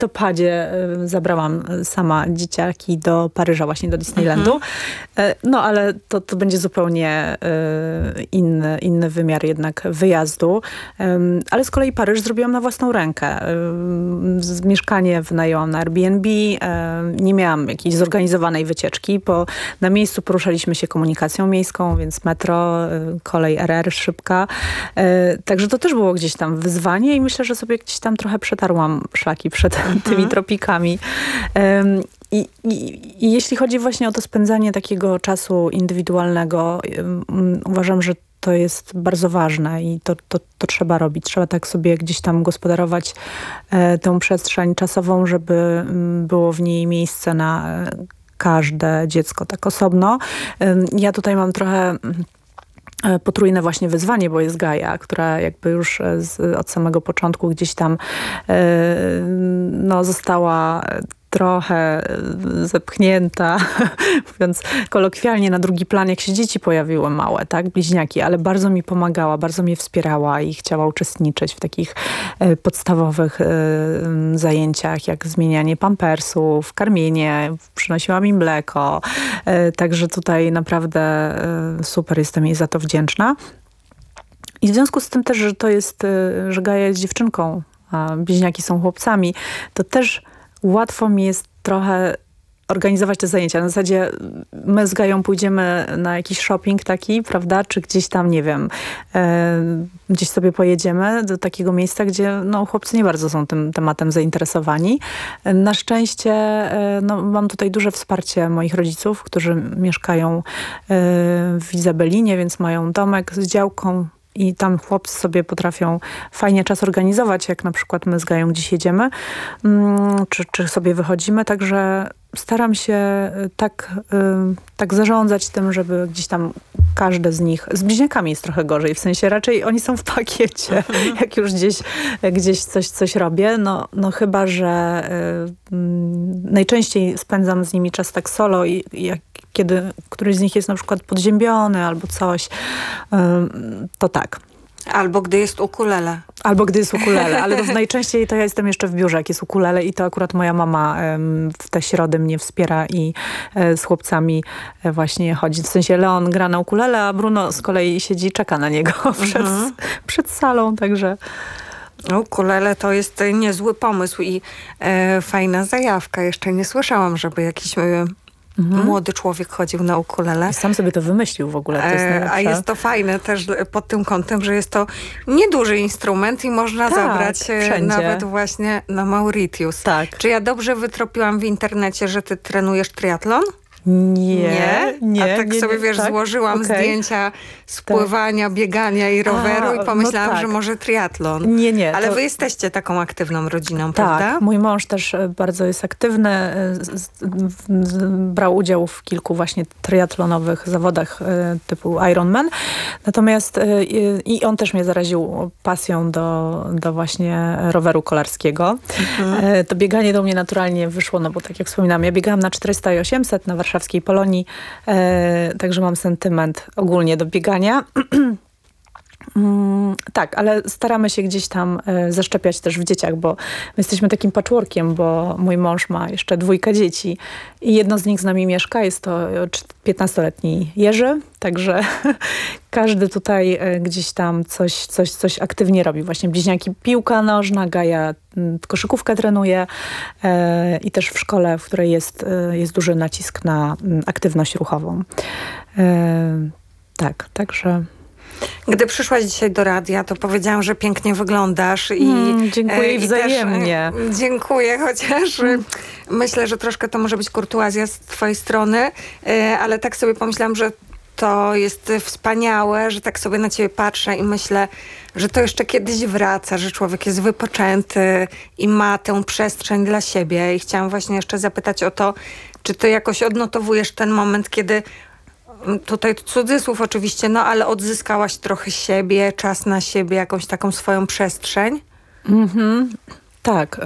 listopadzie zabrałam sama dzieciaki do Paryża, właśnie do Disneylandu. No ale to będzie zupełnie inny wymiar jednak wyjazdu. Ale z kolei Paryż zrobiłam na własną rękę. Mieszkanie wynajęłam na Airbnb. Nie miałam jakiejś zorganizowanej wycieczki, bo na miejscu poruszaliśmy się komunikacją miejską, więc metro, kolej RR szybka. Także to też było gdzieś tam wyzwanie i myślę, że sobie gdzieś tam trochę przetarłam szlaki przed tymi tropikami. I jeśli chodzi właśnie o to spędzanie takiego czasu indywidualnego, uważam, że to jest bardzo ważne i to trzeba robić. Trzeba tak sobie gdzieś tam gospodarować tę przestrzeń czasową, żeby było w niej miejsce na każde dziecko tak osobno. Ja tutaj mam trochę potrójne właśnie wyzwanie, bo jest Gaja, która jakby już od samego początku gdzieś tam została trochę zepchnięta, mówiąc kolokwialnie, na drugi plan, jak się dzieci pojawiły małe, tak, bliźniaki, ale bardzo mi pomagała, bardzo mnie wspierała i chciała uczestniczyć w takich podstawowych zajęciach, jak zmienianie pampersów, karmienie, przynosiłam im mleko, także tutaj naprawdę super, jestem jej za to wdzięczna. I w związku z tym też, że to jest, że Gaja jest dziewczynką, a bliźniaki są chłopcami, to też łatwo mi jest trochę organizować te zajęcia. Na zasadzie my z Gają pójdziemy na jakiś shopping taki, prawda? Czy gdzieś tam, nie wiem, gdzieś sobie pojedziemy do takiego miejsca, gdzie chłopcy nie bardzo są tym tematem zainteresowani. Na szczęście mam tutaj duże wsparcie moich rodziców, którzy mieszkają w Izabelinie, więc mają domek z działką. I tam chłopcy sobie potrafią fajnie czas organizować, jak na przykład my z Gają gdzieś jedziemy, czy sobie wychodzimy. Także staram się tak zarządzać tym, żeby gdzieś tam każde z nich, z bliźniakami jest trochę gorzej, w sensie raczej oni są w pakiecie, jak już gdzieś coś robię. No chyba, że najczęściej spędzam z nimi czas tak solo i kiedy któryś z nich jest na przykład podziębiony albo coś, to tak. Albo gdy jest ukulele. Ale to najczęściej to ja jestem jeszcze w biurze, jak jest ukulele i to akurat moja mama w te środy mnie wspiera i z chłopcami właśnie chodzi. W sensie Leon gra na ukulele, a Bruno z kolei siedzi i czeka na niego przed salą, także... Ukulele to jest niezły pomysł i fajna zajawka. Jeszcze nie słyszałam, żeby jakiś... młody człowiek chodził na ukulele. I sam sobie to wymyślił w ogóle. To jest a jest to fajne też pod tym kątem, że jest to nieduży instrument i można zabrać nawet właśnie na Mauritius. Tak. Czy ja dobrze wytropiłam w internecie, że ty trenujesz triatlon? Nie. A tak sobie, wiesz, tak? Złożyłam zdjęcia z pływania, biegania i roweru i pomyślałam, że może triatlon. Nie. Ale wy jesteście taką aktywną rodziną, prawda? Tak, mój mąż też bardzo jest aktywny. Brał udział w kilku właśnie triatlonowych zawodach typu Ironman. Natomiast i on też mnie zaraził pasją do właśnie roweru kolarskiego. To bieganie do mnie naturalnie wyszło, no bo tak jak wspominałam, ja biegałam na 400 i 800 na warszawskiej Polonii, także mam sentyment ogólnie do biegania. Tak, ale staramy się gdzieś tam zaszczepiać też w dzieciach, bo my jesteśmy takim patchworkiem, bo mój mąż ma jeszcze 2 dzieci i jedno z nich z nami mieszka, jest to 15-letni Jerzy, także każdy tutaj gdzieś tam coś aktywnie robi. Właśnie bliźniaki piłka nożna, Gaja koszykówkę trenuje i też w szkole, w której jest duży nacisk na aktywność ruchową. Tak, także... Gdy przyszłaś dzisiaj do radia, to powiedziałam, że pięknie wyglądasz. Dziękuję wzajemnie. Też, dziękuję, chociaż myślę, że troszkę to może być kurtuazja z twojej strony, ale tak sobie pomyślałam, że to jest wspaniałe, że tak sobie na ciebie patrzę i myślę, że to jeszcze kiedyś wraca, że człowiek jest wypoczęty i ma tę przestrzeń dla siebie. I chciałam właśnie jeszcze zapytać o to, czy ty jakoś odnotowujesz ten moment, kiedy... Tutaj cudzysłów oczywiście, ale odzyskałaś trochę siebie, czas na siebie, jakąś taką swoją przestrzeń? Tak.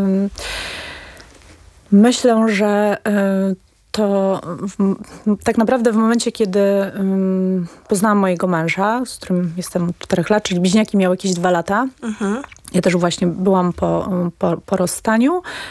Myślę, że to tak naprawdę w momencie, kiedy poznałam mojego męża, z którym jestem od 4 lat, czyli bliźniaki miały jakieś 2 lata, Ja też właśnie byłam po rozstaniu